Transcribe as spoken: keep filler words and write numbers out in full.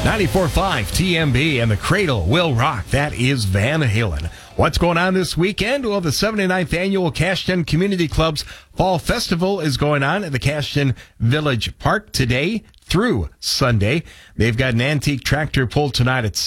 ninety-four point five T M B and the Cradle Will Rock. That is Van Halen. What's going on this weekend? Well, the seventy-ninth Annual Cashton Community Club's Fall Festival is going on at the Cashton Village Park today through Sunday. They've got an antique tractor pull tonight at